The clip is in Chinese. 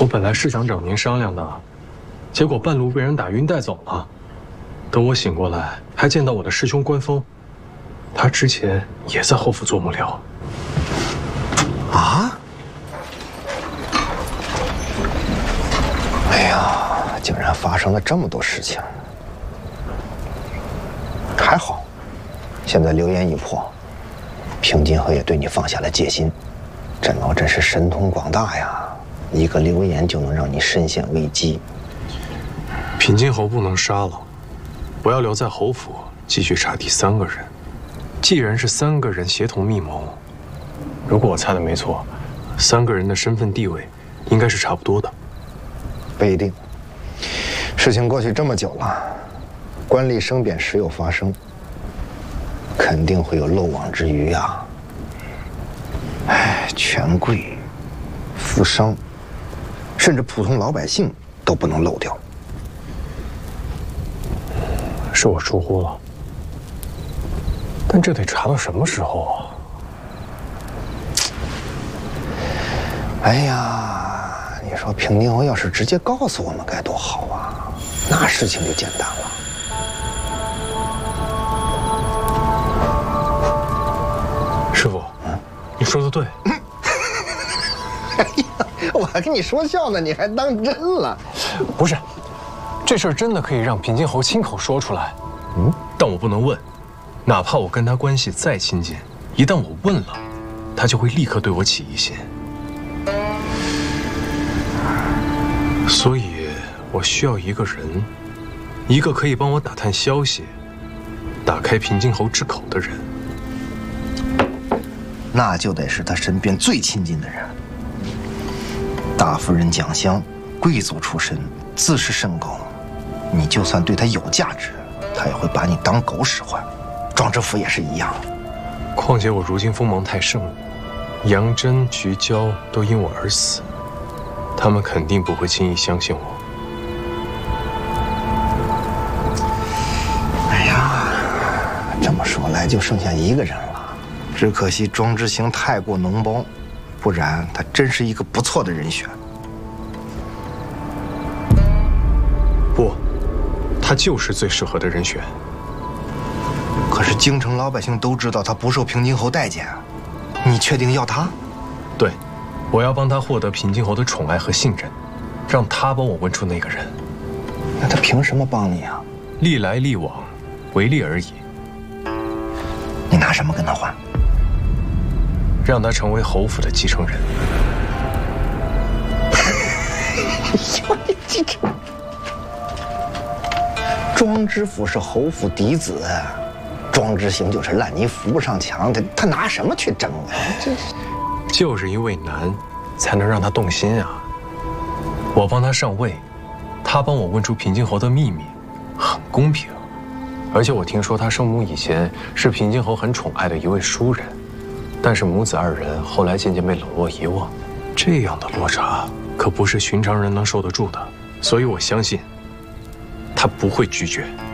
我本来是想找您商量的，结果半路被人打晕带走了。等我醒过来，还见到我的师兄关峰，他之前也在侯府做幕僚。 啊？哎呀，竟然发生了这么多事情。还好，现在流言一破，平津侯也对你放下了戒心。甄老真是神通广大呀！一个流言就能让你身陷危机。 平津侯不能杀了，我要留在侯府继续查第三个人。既然是3个人协同密谋，如果我猜的没错，3个人的身份地位应该是差不多的。 不一定，事情过去这么久了，官吏生贬时有发生，肯定会有漏网之鱼啊。哎，权贵、富商，甚至普通老百姓都不能漏掉。 是我疏忽了，但这得查到什么时候啊？ 哎呀，你说平津侯要是直接告诉我们该多好啊，那事情就简单了。 师傅，你说的对。 哎呀，我还跟你说笑呢，你还当真了？ 不是，这事儿真的可以让平津侯亲口说出来。但我不能问，哪怕我跟他关系再亲近，一旦我问了，他就会立刻对我起疑心。所以，我需要一个人，一个可以帮我打探消息、打开平津侯之口的人。 那就得是他身边最亲近的人。大夫人蒋襄，贵族出身，自视甚高，你就算对他有价值，他也会把你当狗使唤。庄知府也是一样。 况且我如今锋芒太盛，杨真、菊娇都因我而死，他们肯定不会轻易相信我。 哎呀，这么说来就剩下一个人了。只可惜庄之行太过脓包，不然他真是一个不错的人选。 不，他就是最适合的人选。 可是京城老百姓都知道他不受平津侯待见，你确定要他？ 对，我要帮他获得平津侯的宠爱和信任，让他帮我问出那个人。 那他凭什么帮你啊？ 历来历往，为利而已。 你拿什么跟他换？ 让他成为侯府的继承人。庄知府是侯府嫡子，庄之行就是烂泥扶不上墙，他拿什么去争啊？就是因为难，才能让他动心啊！我帮他上位，他帮我问出平津侯的秘密，很公平。而且我听说他生母以前是平津侯很宠爱的一位淑人。但是母子2人后来渐渐被冷落遗忘，这样的落差可不是寻常人能受得住的，所以我相信他不会拒绝。